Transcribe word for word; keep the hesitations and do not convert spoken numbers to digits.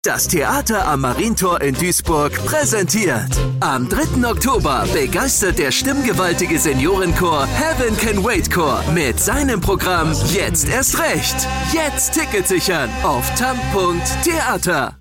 Das Theater am Marientor in Duisburg präsentiert. Am dritten Oktober begeistert der stimmgewaltige Seniorenchor Heaven Can Wait Chor mit seinem Programm Jetzt erst recht. Jetzt Ticket sichern auf tam punkt theater.